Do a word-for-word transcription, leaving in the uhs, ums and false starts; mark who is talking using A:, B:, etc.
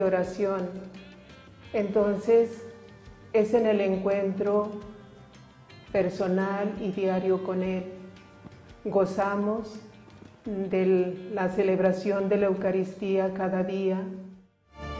A: oración. Entonces, es en el encuentro personal y diario con Él. Gozamos de la celebración de la Eucaristía cada día,